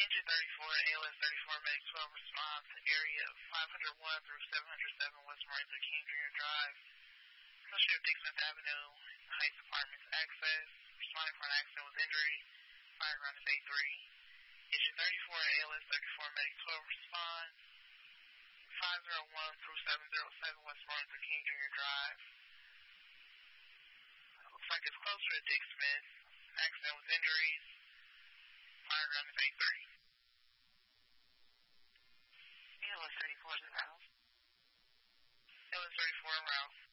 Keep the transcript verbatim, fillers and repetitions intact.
Engine thirty-four, A L S thirty-four, Medic twelve response, area five oh one through seven oh seven West Martha King Junior Drive, Associated Dick Smith Avenue, Heights Apartments access, responding for an accident with injury, fire ground is A three. Engine thirty-four, A L S thirty-four, Medic twelve response, five oh one through seven oh seven West Martha King Junior Drive. Looks like it's closer to Dick Smith, accident with injuries, fire ground is A three. A L S thirty-four is in route. A L S thirty-four en route.